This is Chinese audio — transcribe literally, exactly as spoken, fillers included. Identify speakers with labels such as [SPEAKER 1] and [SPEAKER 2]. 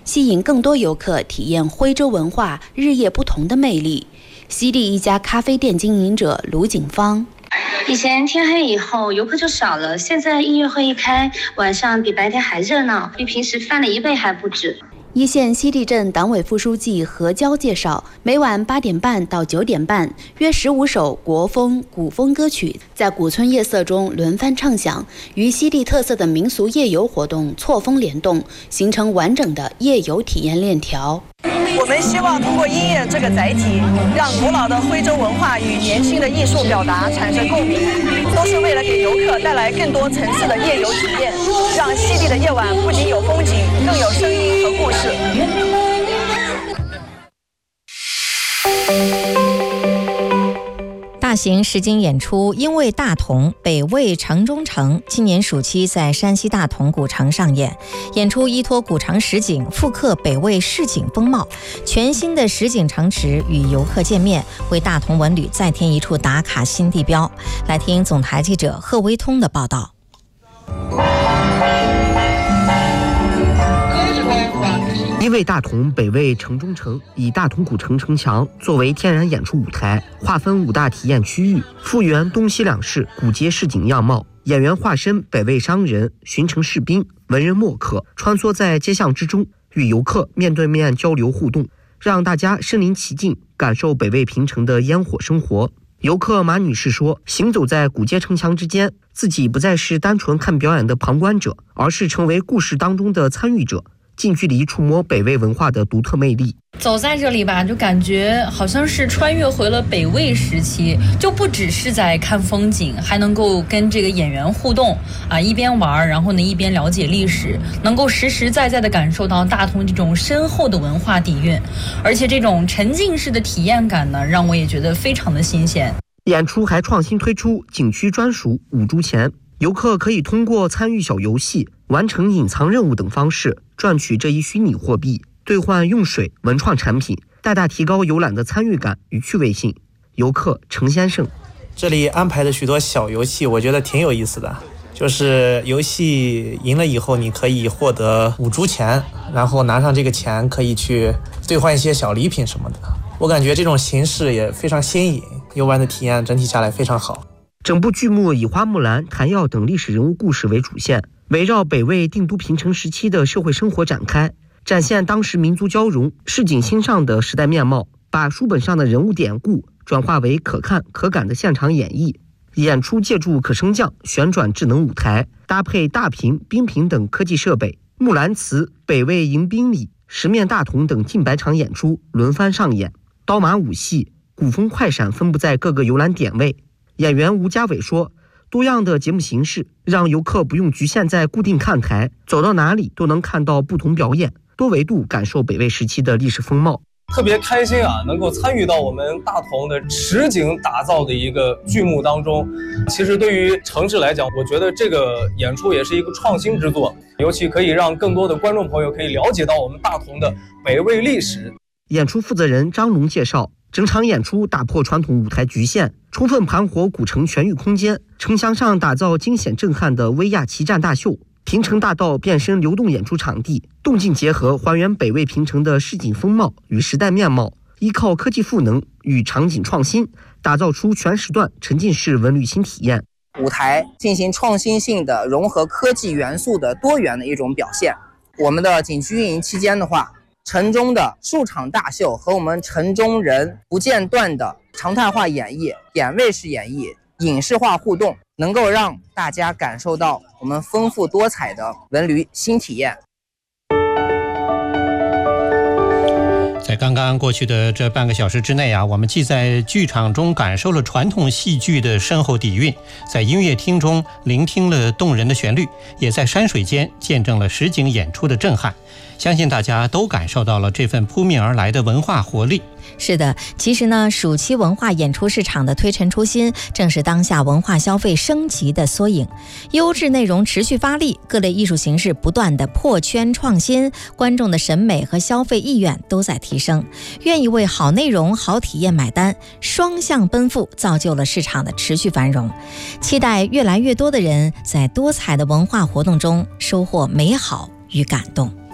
[SPEAKER 1] 吸引更多游客体验徽州文化日夜不同的魅力。西丽一家咖啡店经营者卢景芳，
[SPEAKER 2] 以前天黑以后游客就少了，现在音乐会一开，晚上比白天还热闹，比平时翻了一倍还不止。
[SPEAKER 1] 一线西丽镇党委副书记何娇介绍，每晚八点半到九点半，约十五首国风、古风歌曲在古村夜色中轮番唱响，与西丽特色的民俗夜游活动错峰联动，形成完整的夜游体验链条。
[SPEAKER 3] 我们希望通过音乐这个载体，让古老的徽州文化与年轻的艺术表达产生共鸣，都是为了给游客带来更多层次的夜游体验，让西丽的夜晚不仅有风景，更有声音和故事。
[SPEAKER 4] 大型实景演出《因为大同北魏城中城》今年暑期在山西大同古城上演。演出依托古城实景，复刻北魏市井风貌，全新的实景城池与游客见面，为大同文旅再添一处打卡新地标。来听总台记者贺威通的报道。
[SPEAKER 5] 因为大同北魏城中城以大同古城城墙作为天然演出舞台，划分五大体验区域，复原东西两市古街市井样貌。演员化身北魏商人、巡城士兵、文人墨客，穿梭在街巷之中，与游客面对面交流互动，让大家身临其境，感受北魏平城的烟火生活。游客马女士说，行走在古街城墙之间，自己不再是单纯看表演的旁观者，而是成为故事当中的参与者，近距离触摸北魏文化的独特魅力。
[SPEAKER 6] 走在这里吧，就感觉好像是穿越回了北魏时期，就不只是在看风景，还能够跟这个演员互动啊，一边玩，然后呢一边了解历史，能够实实在在的感受到大同这种深厚的文化底蕴，而且这种沉浸式的体验感呢，让我也觉得非常的新鲜。
[SPEAKER 5] 演出还创新推出景区专属五铢钱，游客可以通过参与小游戏、完成隐藏任务等方式赚取这一虚拟货币，兑换用水、文创产品，大大提高游览的参与感与趣味性。游客程先生，
[SPEAKER 7] 这里安排的许多小游戏我觉得挺有意思的，就是游戏赢了以后你可以获得五铢钱，然后拿上这个钱可以去兑换一些小礼品什么的。我感觉这种形式也非常新颖，游玩的体验整体下来非常好。
[SPEAKER 5] 整部剧目以花木兰、谭耀等历史人物故事为主线，围绕北魏定都平城时期的社会生活展开，展现当时民族交融、市井兴盛的时代面貌，把书本上的人物典故转化为可看可感的现场演绎。演出借助可升降、旋转智能舞台，搭配大屏、冰屏等科技设备，木兰辞、北魏迎宾礼、十面大同等近百场演出轮番上演，刀马武戏、古风快闪分布在各个游览点位。演员吴家伟说，多样的节目形式让游客不用局限在固定看台，走到哪里都能看到不同表演，多维度感受北魏时期的历史风貌。
[SPEAKER 8] 特别开心啊，能够参与到我们大同的实景打造的一个剧目当中。其实对于城市来讲，我觉得这个演出也是一个创新之作，尤其可以让更多的观众朋友可以了解到我们大同的北魏历史。
[SPEAKER 5] 演出负责人张龙介绍，整场演出打破传统舞台局限，充分盘活古城全域空间，城墙上打造惊险震撼的威亚旗战大秀，平城大道变身流动演出场地，动静结合，还原北魏平城的市井风貌与时代面貌，依靠科技赋能与场景创新，打造出全时段沉浸式文旅新体验。
[SPEAKER 9] 舞台进行创新性的融合科技元素的多元的一种表现。我们的景区运营期间的话，城中的数场大秀和我们城中人不间断的常态化演绎、点位式演绎、影视化互动，能够让大家感受到我们丰富多彩的文旅新体验。
[SPEAKER 10] 在刚刚过去的这半个小时之内啊，我们既在剧场中感受了传统戏剧的深厚底蕴，在音乐厅中聆听了动人的旋律，也在山水间见证了实景演出的震撼。相信大家都感受到了这份扑面而来的文化活力。
[SPEAKER 4] 是的，其实呢，暑期文化演出市场的推陈出新，正是当下文化消费升级的缩影。优质内容持续发力，各类艺术形式不断的破圈创新，观众的审美和消费意愿都在提升，愿意为好内容、好体验买单，双向奔赴，造就了市场的持续繁荣。期待越来越多的人在多彩的文化活动中收获美好与感动。